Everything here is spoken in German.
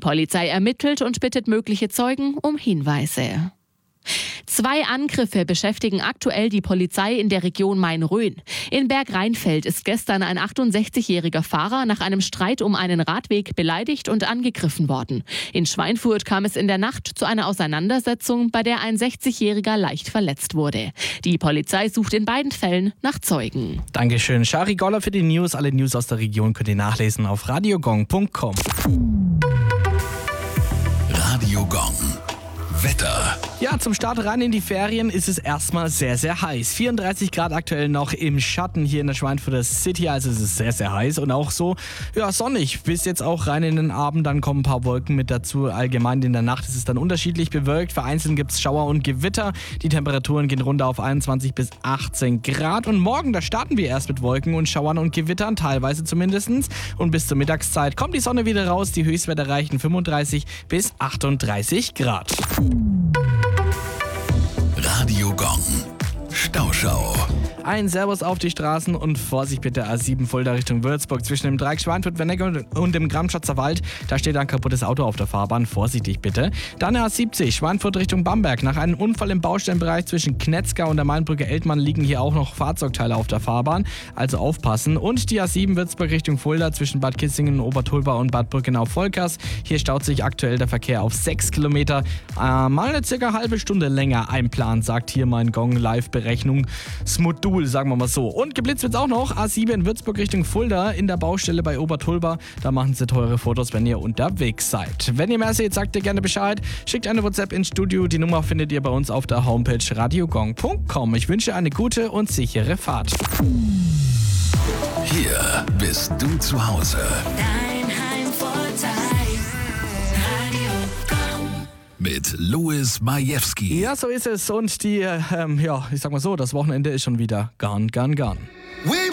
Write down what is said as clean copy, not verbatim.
Polizei ermittelt und bittet mögliche Zeugen um Hinweise. 2 Angriffe beschäftigen aktuell die Polizei in der Region Main-Rhön. In Bergrheinfeld ist gestern ein 68-jähriger Fahrer nach einem Streit um einen Radweg beleidigt und angegriffen worden. In Schweinfurt kam es in der Nacht zu einer Auseinandersetzung, bei der ein 60-jähriger leicht verletzt wurde. Die Polizei sucht in beiden Fällen nach Zeugen. Dankeschön, Shari Goller für die News. Alle News aus der Region könnt ihr nachlesen auf radiogong.com. Radio Gong. Wetter. Ja, zum Start rein in die Ferien ist es erstmal sehr, sehr heiß. 34 Grad aktuell noch im Schatten hier in der Schweinfurter City, also es ist sehr, sehr heiß und auch so, ja, sonnig. Bis jetzt auch rein in den Abend, dann kommen ein paar Wolken mit dazu. Allgemein in der Nacht ist es dann unterschiedlich bewölkt. Vereinzelt gibt es Schauer und Gewitter. Die Temperaturen gehen runter auf 21 bis 18 Grad. Und morgen, da starten wir erst mit Wolken und Schauern und Gewittern, teilweise zumindest. Und bis zur Mittagszeit kommt die Sonne wieder raus. Die Höchstwerte erreichen 35 bis 38 Grad. Radio Gong. Stauschau. Ein Servus auf die Straßen und Vorsicht bitte A7 Fulda Richtung Würzburg zwischen dem Dreieck Schweinfurt-Wernick und dem Gramschatzer Wald. Da steht ein kaputtes Auto auf der Fahrbahn. Vorsichtig bitte. Dann A70 Schweinfurt Richtung Bamberg. Nach einem Unfall im Baustellenbereich zwischen Knetzgau und der Mainbrücke Eltmann liegen hier auch noch Fahrzeugteile auf der Fahrbahn. Also aufpassen. Und die A7 Würzburg Richtung Fulda zwischen Bad Kissingen, Obertulba und Bad Brückenau-Volkers. Hier staut sich aktuell der Verkehr auf 6 Kilometer. Mal eine circa halbe Stunde länger einplant, sagt hier mein Gong-Live-Berechnungsmodul. Sagen wir mal so. Und geblitzt wird's auch noch. A7 in Würzburg Richtung Fulda in der Baustelle bei Obertulba. Da machen sie teure Fotos, wenn ihr unterwegs seid. Wenn ihr mehr seht, sagt ihr gerne Bescheid. Schickt eine WhatsApp ins Studio. Die Nummer findet ihr bei uns auf der Homepage radiogong.com. Ich wünsche eine gute und sichere Fahrt. Hier bist du zu Hause. Dein Heimvorteil. Radio Gong. Mit Louis Majewski. Ja, so ist es. Und die, ich sag mal so, das Wochenende ist schon wieder gone.